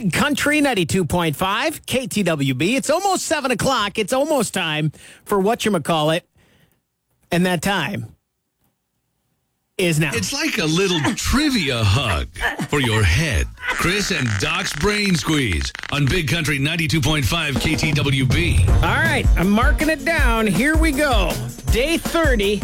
Big Country 92.5, KTWB. It's almost 7 o'clock. It's almost time for whatchamacallit. And that time is now. It's like a little trivia hug for your head. Chris and Doc's Brain Squeeze on Big Country 92.5 KTWB. All right, I'm marking it down. Here we go. Day 30.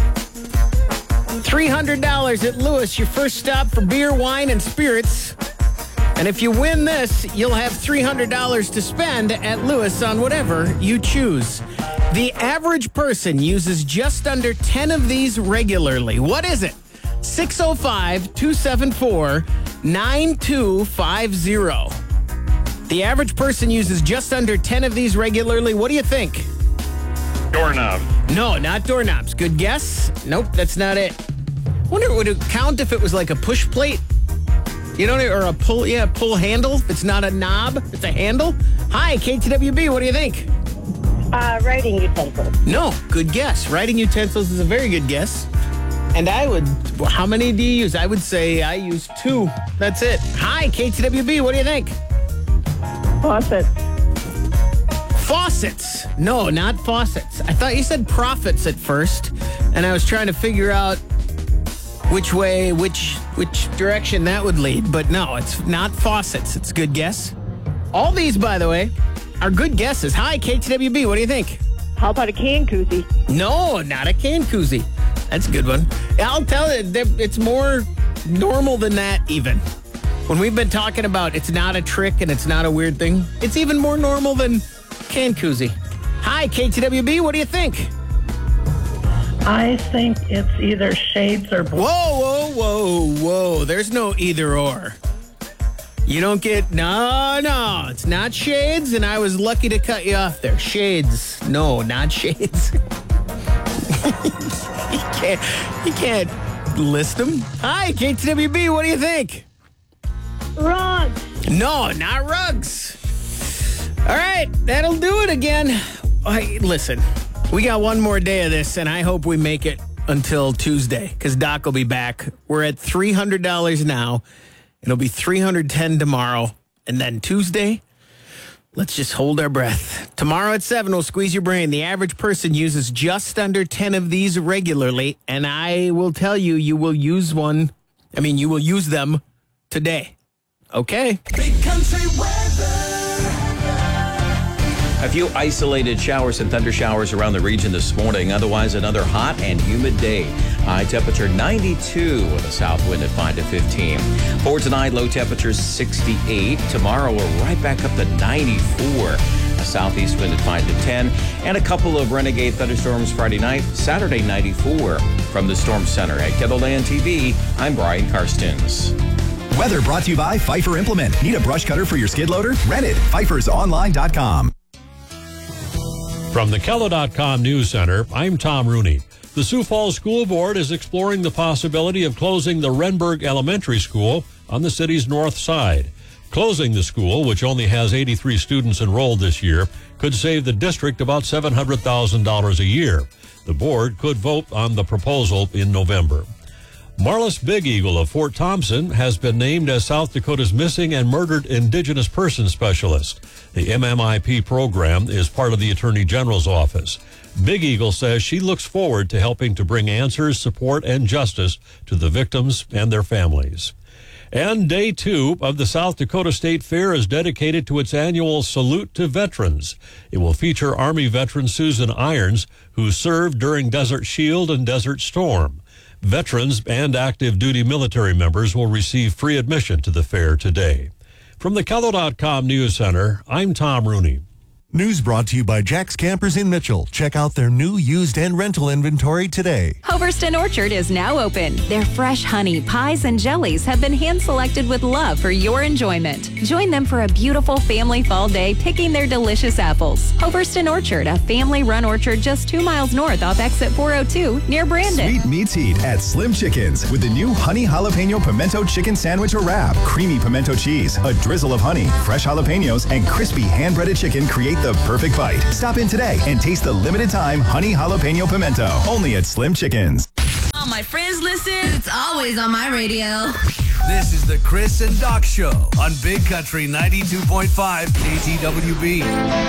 $300 at Lewis, your first stop for beer, wine, and spirits. And if you win this, you'll have $300 to spend at Lewis on whatever you choose. The average person uses just under 10 of these regularly. What is it? 605-274-9250. The average person uses just under 10 of these regularly. What do you think? Doorknobs. No, not doorknobs. Good guess? Nope, that's not it. Wonder, would it count if it was like a push plate? You know, or a pull handle? It's not a knob, it's a handle. Hi, KTWB, what do you think? Writing utensils. No, good guess. Writing utensils is a very good guess. And how many do you use? I would say I use 2. That's it. Hi, KTWB, what do you think? Faucets. Faucets. No, not faucets. I thought you said profits at first, and I was trying to figure out which way, which direction that would lead. But no, it's not faucets. It's a good guess. All these, by the way, are good guesses. Hi, KTWB, what do you think? How about a can koozie? No, not a can koozie. That's a good one. I'll tell you, it's more normal than that even. When we've been talking about it's not a trick and it's not a weird thing, it's even more normal than can koozie. Hi, KTWB, what do you think? I think it's either shades or... Whoa. There's no either or. You don't get... No. It's not shades, and I was lucky to cut you off there. Shades. No, not shades. You can't list them. Hi, KTWB, what do you think? Rugs. No, not rugs. All right, that'll do it again. Listen, we got one more day of this, and I hope we make it until Tuesday, because Doc will be back. We're at $300 now. It'll be $310 tomorrow. And then Tuesday, let's just hold our breath. Tomorrow at 7, we'll squeeze your brain. The average person uses just under 10 of these regularly, and I will tell you, you will use them today. Okay? Big Country weather. A few isolated showers and thunder showers around the region this morning. Otherwise, another hot and humid day. High temperature 92 with a south wind at 5 to 15. For tonight, low temperatures 68. Tomorrow, we're right back up to 94. A southeast wind at 5 to 10. And a couple of renegade thunderstorms Friday night. Saturday, 94. From the Storm Center at Kettleland TV, I'm Brian Karstens. Weather brought to you by Pfeiffer Implement. Need a brush cutter for your skid loader? Rent it. PfeiffersOnline.com. From the Kello.com News Center, I'm Tom Rooney. The Sioux Falls School Board is exploring the possibility of closing the Renberg Elementary School on the city's north side. Closing the school, which only has 83 students enrolled this year, could save the district about $700,000 a year. The board could vote on the proposal in November. Marlis Big Eagle of Fort Thompson has been named as South Dakota's Missing and Murdered Indigenous Persons Specialist. The MMIP program is part of the Attorney General's office. Big Eagle says she looks forward to helping to bring answers, support, and justice to the victims and their families. And Day 2 of the South Dakota State Fair is dedicated to its annual Salute to Veterans. It will feature Army veteran Susan Irons, who served during Desert Shield and Desert Storm. Veterans and active duty military members will receive free admission to the fair today. From the Kello.com News Center, I'm Tom Rooney. News brought to you by Jack's Campers in Mitchell. Check out their new used and rental inventory today. Hoverston Orchard is now open. Their fresh honey, pies, and jellies have been hand-selected with love for your enjoyment. Join them for a beautiful family fall day picking their delicious apples. Hoverston Orchard, a family-run orchard just 2 miles north off exit 402 near Brandon. Sweet meets heat at Slim Chickens with the new honey jalapeno pimento chicken sandwich or wrap. Creamy pimento cheese, a drizzle of honey, fresh jalapenos, and crispy hand-breaded chicken create the perfect bite. Stop in today and taste the limited time honey jalapeno pimento only at Slim Chickens. All my friends listen. It's always on my radio. This is the Chris and Doc Show on Big Country 92.5 KTWB.